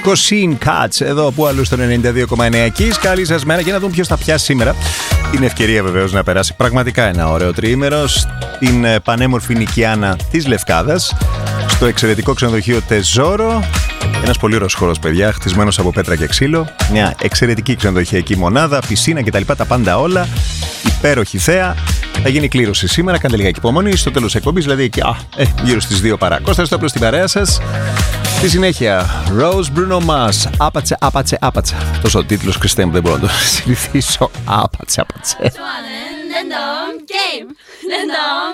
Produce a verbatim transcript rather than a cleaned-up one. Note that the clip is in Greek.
Cosine Cats, εδώ που αλλού στον ενενήντα δύο κόμμα εννέα Kiss. Καλή σας μέρα και να δούμε ποιος θα πιάσει σήμερα την ευκαιρία βεβαίως να περάσει πραγματικά ένα ωραίο τριήμερο στην πανέμορφη νοικιάνα της Λευκάδας, στο εξαιρετικό ξενοδοχείο Τεζόρο. Ένας πολύ ωραίος χώρος, παιδιά, χτισμένος από πέτρα και ξύλο. Μια εξαιρετική ξενοδοχειακή μονάδα, πισίνα κτλ. Τα πάντα όλα. Υπέροχη θέα. Θα γίνει κλήρωση σήμερα. Κάντε λιγάκι υπομονή. Στο τέλος της εκπομπής, δηλαδή εκεί, α, ε, γύρω στις δύο παρά. Κώστας Στόπλος στην παρέα σας. Στη συνέχεια, Rose Bruno Mars. Άπατσε, άπατσε, άπατσε. Τόσο ο τίτλος, Χριστέ μου, δεν μπορώ να το συνηθίσω. Άπατσε, άπατσε.